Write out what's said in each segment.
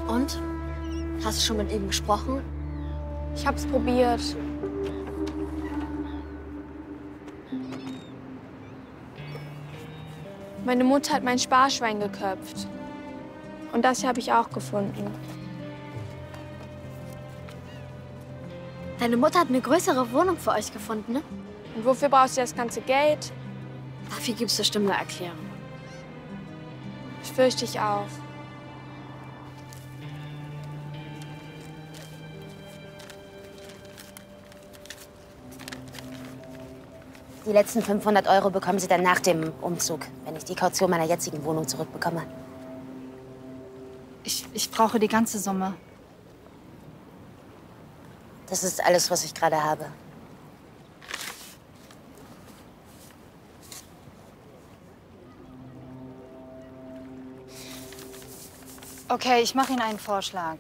Und? Hast du schon mit ihm gesprochen? Ich hab's probiert. Meine Mutter hat mein Sparschwein geköpft. Und das hier habe ich auch gefunden. Deine Mutter hat eine größere Wohnung für euch gefunden, ne? Und wofür brauchst du das ganze Geld? Dafür gibt's bestimmt eine Erklärung. Das fürchte ich auch. Die letzten 500 € bekommen Sie dann nach dem Umzug, wenn ich die Kaution meiner jetzigen Wohnung zurückbekomme. Ich brauche die ganze Summe. Das ist alles, was ich gerade habe. Okay, ich mache Ihnen einen Vorschlag.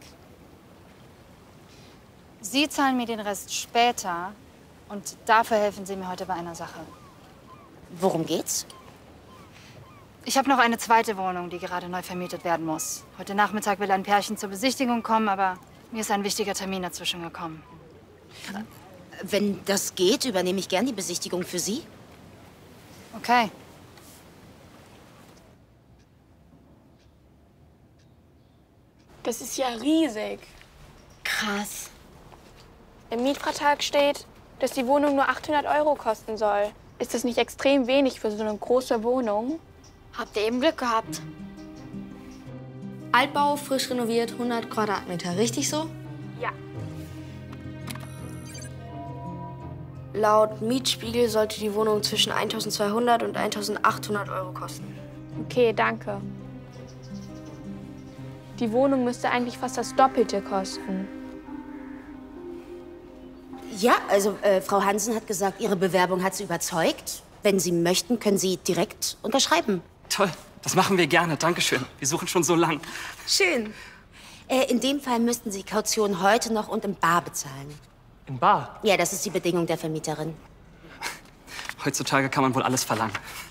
Sie zahlen mir den Rest später und dafür helfen Sie mir heute bei einer Sache. Worum geht's? Ich habe noch eine zweite Wohnung, die gerade neu vermietet werden muss. Heute Nachmittag will ein Pärchen zur Besichtigung kommen, aber mir ist ein wichtiger Termin dazwischen gekommen. Wenn das geht, übernehme ich gern die Besichtigung für Sie. Okay. Das ist ja riesig. Krass. Im Mietvertrag steht, dass die Wohnung nur 800 € kosten soll. Ist das nicht extrem wenig für so eine große Wohnung? Habt ihr eben Glück gehabt. Altbau, frisch renoviert, 100 Quadratmeter. Richtig so? Ja. Laut Mietspiegel sollte die Wohnung zwischen 1.200 und 1.800 € kosten. Okay, danke. Die Wohnung müsste eigentlich fast das Doppelte kosten. Ja, also Frau Hansen hat gesagt, Ihre Bewerbung hat sie überzeugt. Wenn Sie möchten, können Sie direkt unterschreiben. Toll, das machen wir gerne. Dankeschön. Wir suchen schon so lang. Schön. In dem Fall müssten Sie Kaution heute noch und im Bar bezahlen. In Bar? Ja, das ist die Bedingung der Vermieterin. Heutzutage kann man wohl alles verlangen.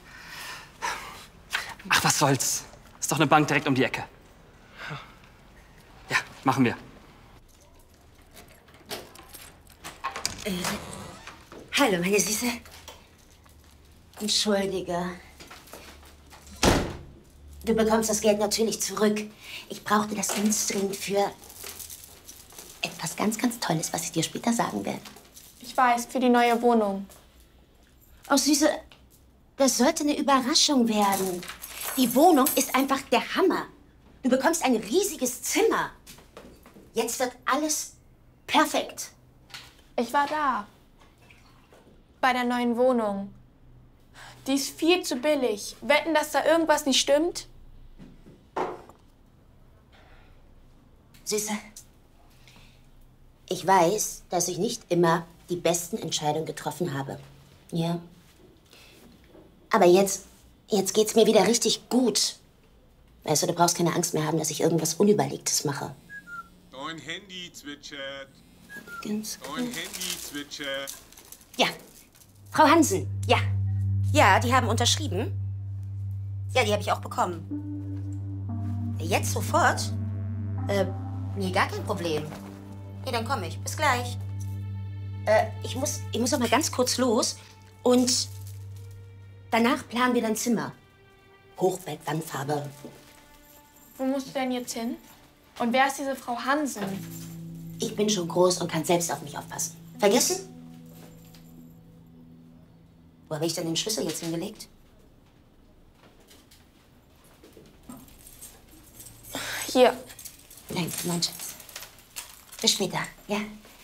Ach, was soll's. Ist doch eine Bank direkt um die Ecke. Ja, machen wir. Hallo, meine Süße. Entschuldige. Du bekommst das Geld natürlich zurück. Ich brauchte das ganz dringend für etwas ganz, ganz Tolles, was ich dir später sagen werde. Ich weiß, für die neue Wohnung. Oh, Süße, das sollte eine Überraschung werden. Die Wohnung ist einfach der Hammer. Du bekommst ein riesiges Zimmer. Jetzt wird alles perfekt. Ich war da. Bei der neuen Wohnung. Die ist viel zu billig. Wetten, dass da irgendwas nicht stimmt? Süße, ich weiß, dass ich nicht immer die besten Entscheidungen getroffen habe. Ja. Aber jetzt geht's mir wieder richtig gut. Weißt du, du brauchst keine Angst mehr haben, dass ich irgendwas Unüberlegtes mache. Dein Handy zwitschert. Ganz Dein Handy zwitschert. Ja. Frau Hansen, ja. Ja, die haben unterschrieben. Ja, die habe ich auch bekommen. Jetzt sofort? Nee, gar kein Problem. Ja, dann komme ich. Bis gleich. Ich muss noch mal ganz kurz los. Und danach planen wir dein Zimmer. Hochwelt-Wandfarbe. Wo musst du denn jetzt hin? Und wer ist diese Frau Hansen? Ich bin schon groß und kann selbst auf mich aufpassen. Vergessen? Wo habe ich denn den Schlüssel jetzt hingelegt? Hier. Danke, mein Schatz. Bis später, ja?